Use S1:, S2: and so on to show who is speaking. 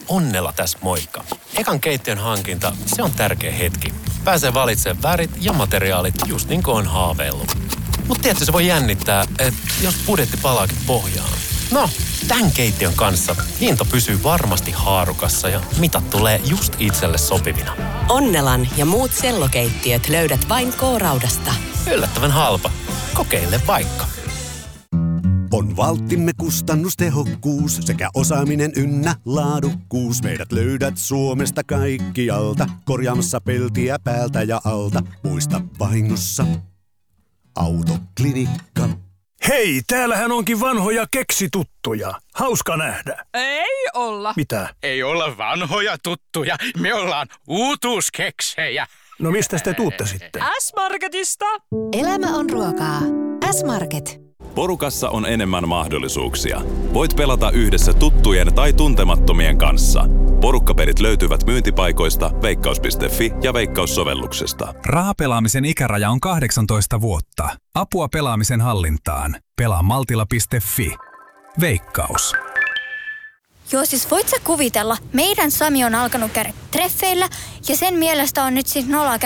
S1: Onnela tässä moikka. Ekan keittiön hankinta, se on tärkeä hetki. Pääsee valitsemaan värit ja materiaalit just niin kuin on haaveillut. Mutta tiedätkö, se voi jännittää, että jos budjetti palaakin pohjaan. No, tämän keittiön kanssa hinta pysyy varmasti haarukassa ja mitat tulee just itselle sopivina.
S2: Onnelan ja muut sellokeittiöt löydät vain K-Raudasta.
S1: Yllättävän halpa. Kokeile vaikka.
S3: On valttimme kustannustehokkuus sekä osaaminen ynnä laadukkuus. Meidät löydät Suomesta kaikkialta, korjaamassa peltiä päältä ja alta. Muista vahingossa Autoklinikka.
S4: Hei, täällähän onkin vanhoja keksituttuja. Hauska nähdä.
S5: Ei olla.
S4: Mitä?
S6: Ei olla vanhoja tuttuja, me ollaan uutuuskeksejä.
S4: No mistä te tuutte sitten?
S5: S-Marketista.
S7: Elämä on ruokaa. S-Market.
S8: Porukassa on enemmän mahdollisuuksia. Voit pelata yhdessä tuttujen tai tuntemattomien kanssa. Porukkapelit löytyvät myyntipaikoista, veikkaus.fi ja Veikkaus-sovelluksesta.
S9: Rahapelaamisen ikäraja on 18 vuotta. Apua pelaamisen hallintaan. Pelaa maltilla.fi. Veikkaus.
S10: Joo, siis voit sä kuvitella, meidän Sami on alkanut käydä treffeillä ja sen mielestä on nyt siis 0